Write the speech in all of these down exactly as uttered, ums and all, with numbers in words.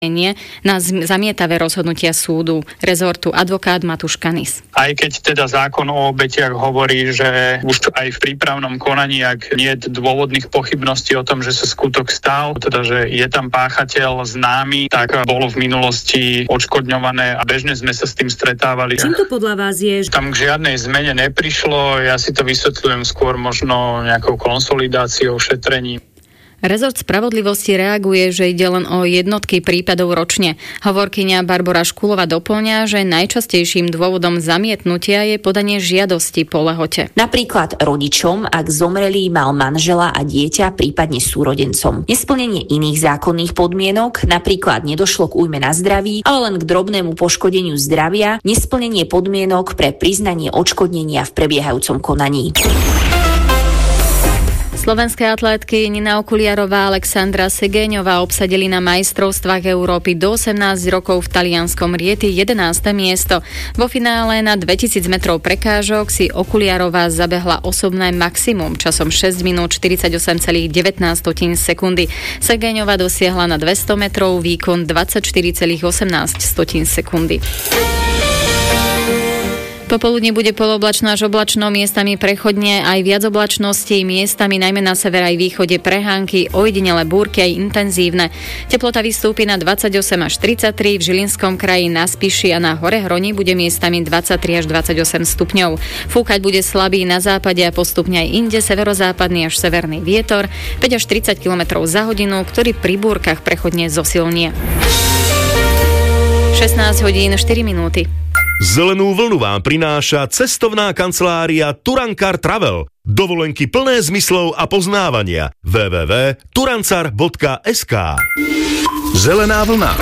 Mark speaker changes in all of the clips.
Speaker 1: na zamietavé rozhodnutia súdu rezortu advokát Matúš Kanis.
Speaker 2: Aj keď teda zákon o obetiach hovorí, že už aj v prípravnom konaní, ak nie je dôvodných pochybností o tom, že sa skutok stal, teda že je tam páchateľ známy, tak bolo v minulosti odškodňované a bežne sme sa s tým stretávali.
Speaker 1: Čím to podľa vás je?
Speaker 2: Tam k žiadnej zmene neprišlo, ja si to vysvetľujem skôr možno nejakou konsolidáciou, šetrením.
Speaker 1: Rezort spravodlivosti reaguje, že ide len o jednotky prípadov ročne. Hovorkyňa Barbora Škulová doplňa, že najčastejším dôvodom zamietnutia je podanie žiadosti po lehote.
Speaker 3: Napríklad rodičom, ak zomrelý mal manžela a dieťa, prípadne súrodencom. Nesplnenie iných zákonných podmienok, napríklad nedošlo k újme na zdraví, ale len k drobnému poškodeniu zdravia, nesplnenie podmienok pre priznanie odškodnenia v prebiehajúcom konaní.
Speaker 1: Slovenské atlétky Nina Okuliarová a Alexandra Segéňová obsadili na majstrovstvách Európy do osemnásť rokov v talianskom Rieti jedenáste miesto. Vo finále na dvetisíc metrov prekážok si Okuliarová zabehla osobné maximum časom šesť minút štyridsaťosem celá devätnásť sekundy. Segéňová dosiahla na dvesto metrov výkon dvadsaťštyri celá osemnásť sekundy. Popoludne bude poloblačno až oblačno, miestami prechodne aj viac oblačností, miestami najmä na severe aj východe prehánky, ojedinele búrky aj intenzívne. Teplota vystúpi na dvadsaťosem až tridsaťtri, v Žilinskom kraji na Spiši a na Hore Hroni bude miestami dvadsaťtri až dvadsaťosem stupňov. Fúkať bude slabý na západe a postupne aj inde severozápadný až severný vietor, päť až tridsať kilometrov za hodinu, ktorý pri búrkach prechodne zosilnie. šestnásť hodín štyri minúty.
Speaker 4: Zelenú vlnu vám prináša cestovná kancelária Turankar Travel. Dovolenky plné zmyslov a poznávania. w w w bodka turancar bodka es ká. Zelená vlna.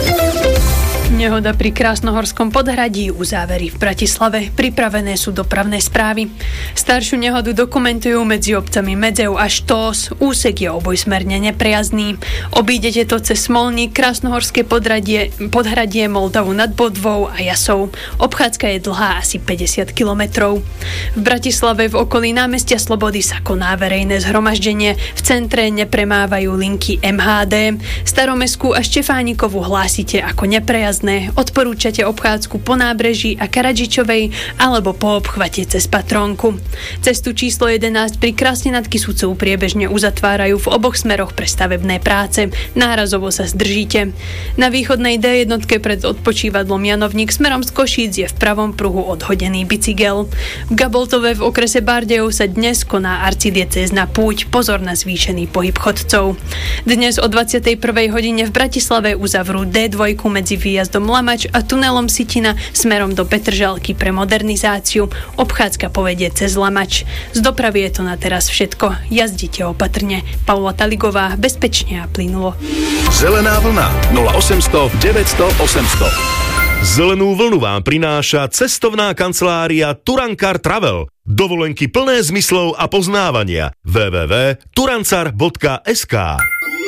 Speaker 5: Nehoda pri Krásnohorskom podhradí, uzávery v Bratislave, pripravené sú dopravné správy. Staršiu nehodu dokumentujú medzi obcami Medzev a Štós, úsek je obojsmerne neprejazný. Obídete to cez Smolník, Krásnohorské podhradie, podhradie Moldavu nad Bodvou a Jasov. Obchádzka je dlhá asi päťdesiat kilometrov. V Bratislave v okolí námestia Slobody sa koná verejné zhromaždenie. V centre nepremávajú linky em há dé. Staromestskú a Štefánikovu hlásite ako neprejazné. Odporúčate obchádzku po nábreží a Karadžičovej alebo po obchvate cez Patrónku. Cestu číslo jedenásť pri Krásne nad Kisúcou priebežne uzatvárajú v oboch smeroch pre stavebné práce. Nárazovo sa zdržíte. Na východnej dé jednotke pred odpočívadlom Janovník smerom z Košíc je v pravom pruhu odhodený bicykel. V Gaboltove v okrese Bardejov sa dnes koná arcidiecézna púť. Pozor na zvýšený pohyb chodcov. Dnes o dvadsiatej prvej hodine v Bratislave uzavrú dé dva medzi výjazdom Lamač a tunelom Sitina smerom do Petržalky pre modernizáciu. Obchádzka povedie cez Lamač. Z dopravy je to na teraz všetko. Jazdite opatrne. Paula Taligová, bezpečne a plynulo.
Speaker 4: Zelená vlna nula osemsto deväťsto osemsto. Zelenú vlnu vám prináša cestovná kancelária Turankar Travel. Dovolenky plné zmyslov a poznávania. w w w bodka turancar bodka es ká.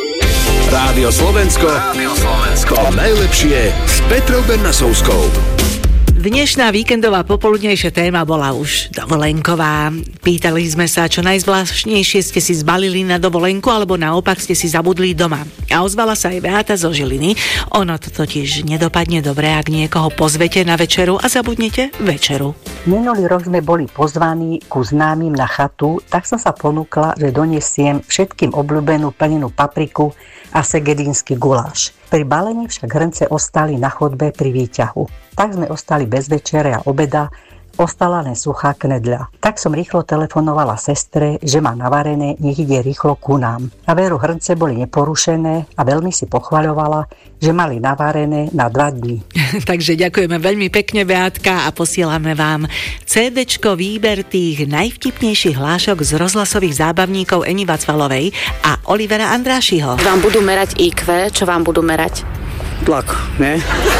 Speaker 4: Rádio Slovensko. Rádio Slovensko. To najlepšie s Petrou Bernasovskou.
Speaker 6: Dnešná víkendová popoludnejšia téma bola už dovolenková. Pýtali sme sa, čo najzvláštnejšie ste si zbalili na dovolenku, alebo naopak ste si zabudli doma. A ozvala sa aj Beata zo Žiliny. Ono to totiž nedopadne dobre, ak niekoho pozvete na večeru a zabudnete večeru.
Speaker 7: Minulý rok sme boli pozvaní ku známym na chatu, tak som sa ponúkla, že donesiem všetkým obľúbenú plnenú papriku a segedínsky guláš. Pri balení však hrnce ostali na chodbe pri výťahu. Tak sme ostali bez večere a obeda, ostala len suchá knedľa. Tak som rýchlo telefonovala sestre, že má navarené, nech ide rýchlo ku nám. A veru hrnce boli neporušené a veľmi si pochvaľovala, že mali navarené na dva dní.
Speaker 6: Takže ďakujeme veľmi pekne, Beátka, a posielame vám cédečko výber tých najvtipnejších hlášok z rozhlasových zábavníkov Eni Vacvalovej a Olivera Andrášiho.
Speaker 8: Vám budú merať í kvé, čo vám budú merať?
Speaker 9: Tlak, ne?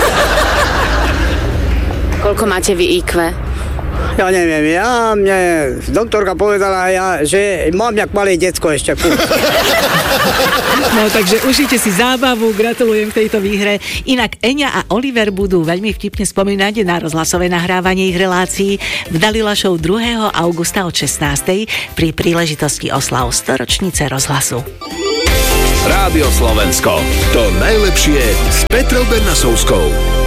Speaker 8: Koľko máte vy í kvé?
Speaker 9: Ja neviem, ja, mne doktorka povedala, ja, že mám jak malé decko ešte.
Speaker 6: No takže užite si zábavu, gratulujem v tejto výhre. Inak Eňa a Oliver budú veľmi vtipne spomínať na rozhlasové nahrávanie ich relácií v Dalila Show druhého augusta od šestnástej pri príležitosti oslav storočnice rozhlasu.
Speaker 4: Rádio Slovensko. To najlepšie s Petrou Bernasovskou.